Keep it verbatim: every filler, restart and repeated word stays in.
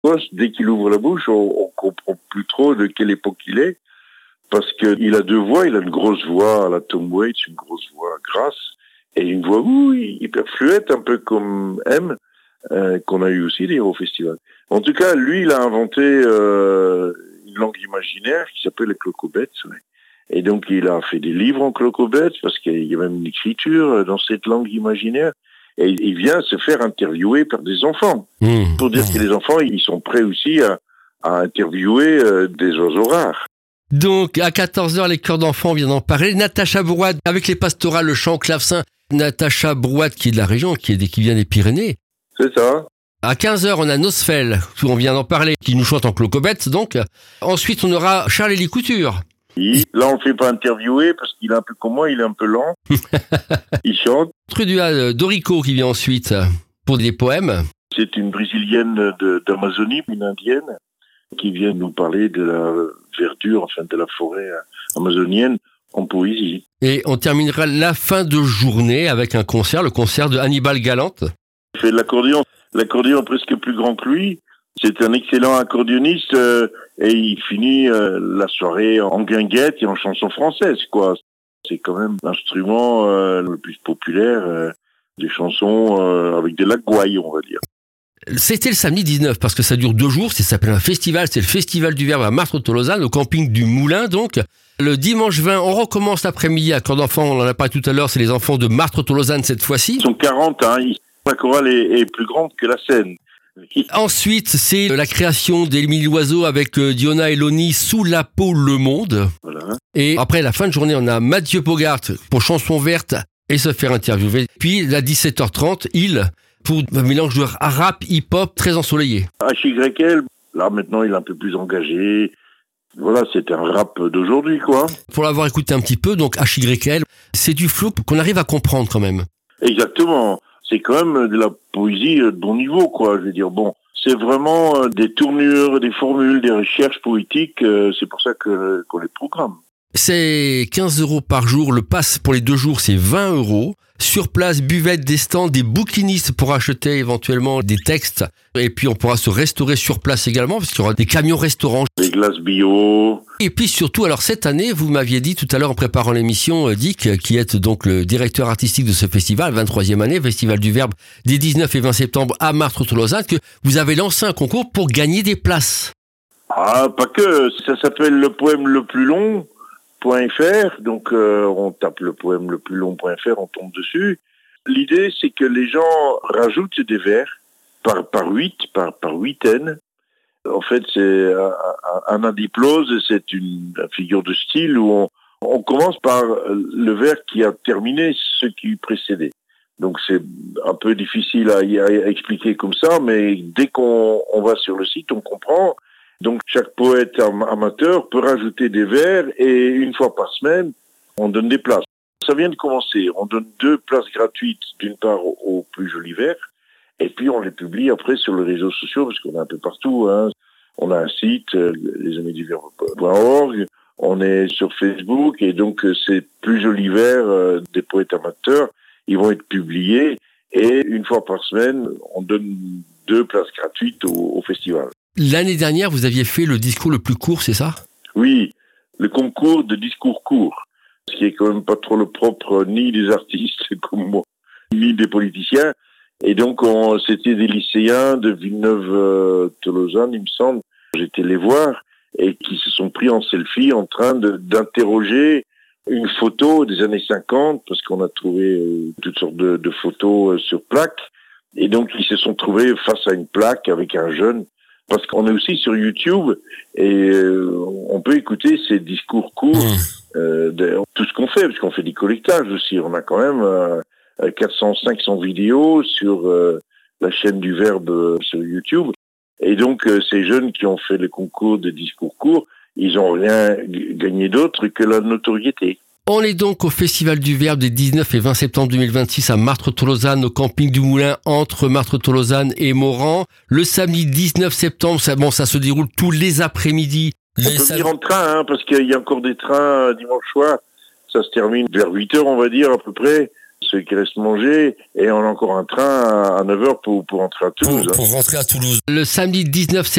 Dès qu'il ouvre la bouche, on, on comprend plus trop de quelle époque il est, parce qu'il a deux voix. Il a une grosse voix à la Tom Waits, une grosse voix grasse, et une voix oui, hyper fluette, un peu comme M, euh, qu'on a eu aussi d'ailleurs au festival. En tout cas, lui, il a inventé euh, une langue imaginaire qui s'appelle le clocobets. Ouais. Et donc, il a fait des livres en clocobets, parce qu'il y a même une écriture dans cette langue imaginaire. Et il vient se faire interviewer par des enfants. Mmh. Pour dire mmh. que les enfants, ils sont prêts aussi à, à interviewer euh, des oiseaux rares. Donc, à quatorze heures, les chœurs d'enfants viennent en parler. Natacha Brouat, avec les pastorales, le chant, clavecin. Natacha Brouat, qui est de la région, qui, est, qui vient des Pyrénées. C'est ça. À quinze heures, on a Nosfell, où on vient d'en parler, qui nous chante en clocobets, donc. Ensuite, on aura Charles-Élie Couture. Oui, là, on ne le fait pas interviewer parce qu'il est un peu comme moi, il est un peu lent. Il chante. Trudua Dorico qui vient ensuite pour des poèmes. C'est une brésilienne de, d'Amazonie, une indienne, qui vient nous parler de la verdure, enfin de la forêt amazonienne en poésie. Et on terminera la fin de journée avec un concert, le concert de Hannibal Galante. Il fait de l'accordéon, l'accordéon presque plus grand que lui. C'est un excellent accordéoniste euh, et il finit euh, la soirée en guinguette et en chanson française, quoi. C'est quand même l'instrument euh, le plus populaire euh, des chansons euh, avec de la gouaille, on va dire. C'était le samedi dix-neuf, parce que ça dure deux jours, ça s'appelle un festival, c'est le Festival du Verbe à Martres-Tolosane, au camping du Moulin, donc. Le dimanche vingt, on recommence l'après-midi à Cœur d'enfant, on en a parlé tout à l'heure, c'est les enfants de Martres-Tolosane cette fois-ci. Ils sont quarante, hein, la chorale est, est plus grande que la scène. Ensuite, c'est la création d'Émile Loiseau avec Diona et Loni, Sous la peau le monde. Voilà. Et après la fin de journée, on a Mathieu Bogart pour Chanson verte et se faire interviewer. Puis à dix-sept heures trente, il, pour un mélange de rap, hip-hop très ensoleillé. H Y L, là maintenant il est un peu plus engagé. Voilà, c'est un rap d'aujourd'hui, quoi. Pour l'avoir écouté un petit peu, donc H Y L, c'est du flow qu'on arrive à comprendre quand même. Exactement. C'est quand même de la poésie de bon niveau, quoi. Je veux dire, bon, c'est vraiment des tournures, des formules, des recherches poétiques. C'est pour ça que qu'on les programme. C'est quinze euros par jour. Le pass pour les deux jours, c'est vingt euros. Sur place, buvette, des stands, des bouquinistes pour acheter éventuellement des textes. Et puis, on pourra se restaurer sur place également, parce qu'il y aura des camions restaurants. Des glaces bio. Et puis surtout, alors cette année, vous m'aviez dit tout à l'heure en préparant l'émission, Dick, qui est donc le directeur artistique de ce festival, vingt-troisième année, Festival du Verbe, des dix-neuf et vingt septembre à Martres-Tolosane, que vous avez lancé un concours pour gagner des places. Ah, pas que. Ça s'appelle le poème le plus long. .fr, donc euh, on tape le poème le plus long.fr, on tombe dessus. L'idée, c'est que les gens rajoutent des vers par par huit, par par huitaine. En fait, c'est un, un adiplose, c'est une, une figure de style où on, on commence par le vers qui a terminé ce qui précédait. Donc c'est un peu difficile à, à expliquer comme ça, mais dès qu'on on va sur le site, on comprend. Donc chaque poète amateur peut rajouter des vers et une fois par semaine, on donne des places. Ça vient de commencer. On donne deux places gratuites, d'une part aux plus jolis vers, et puis on les publie après sur les réseaux sociaux, parce qu'on est un peu partout. Hein. On a un site, les amis du verbe point org, on est sur Facebook, et donc ces plus jolis vers euh, des poètes amateurs, ils vont être publiés, et une fois par semaine, on donne deux places gratuites au, au festival. L'année dernière, vous aviez fait le discours le plus court, c'est ça ? Oui, le concours de discours courts, ce qui est quand même pas trop le propre ni des artistes comme moi, ni des politiciens. Et donc, on, c'était des lycéens de Villeneuve-Tolosane, il me semble. J'étais les voir et qui se sont pris en selfie en train de, d'interroger une photo des années cinquante, parce qu'on a trouvé euh, toutes sortes de, de photos euh, sur plaque. Et donc, ils se sont trouvés face à une plaque avec un jeune. Parce qu'on est aussi sur YouTube et euh, on peut écouter ces discours courts, mmh. euh, de, tout ce qu'on fait, parce qu'on fait des collectages aussi. On a quand même euh, quatre cents, cinq cents vidéos sur euh, la chaîne du Verbe euh, sur YouTube. Et donc, euh, ces jeunes qui ont fait le concours de discours courts, ils n'ont rien g- gagné d'autre que la notoriété. On est donc au Festival du Verbe des dix-neuf et vingt septembre deux mille vingt-six à Martres-Tolosane, au camping du Moulin, entre Martres-Tolosane et Moran. Le samedi dix-neuf septembre, ça, bon, ça se déroule tous les après-midi. On les peut sam- venir en train, hein, parce qu'il y a encore des trains dimanche soir. Ça se termine vers huit heures, on va dire, à peu près. celui qui reste manger, et on a encore un train à neuf heures pour, pour rentrer à Toulouse. Pour, pour rentrer à Toulouse. Le samedi dix-neuf septembre,